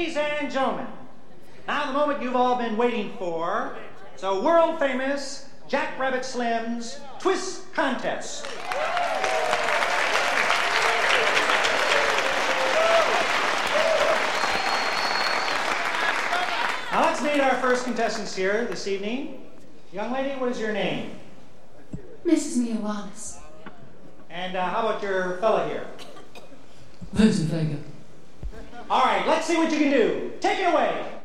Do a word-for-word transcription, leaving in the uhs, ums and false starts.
Ladies and gentlemen, now the moment you've all been waiting for, so world famous Jack Rabbit Slim's Twist Contest. Now let's meet our first contestants here this evening. Young lady, what is your name? Missus Mia Wallace. And uh, how about your fella here? Vincent Vega. All right, let's see what you can do. Take it away.